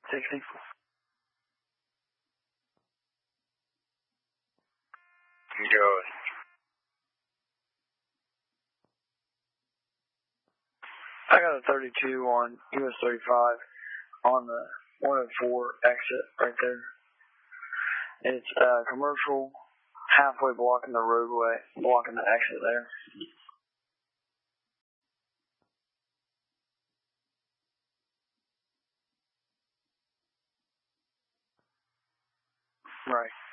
60. Good. I got a 32 on US 35 on the 104 exit right there. It's commercial, halfway blocking the roadway, blocking the exit there. Right.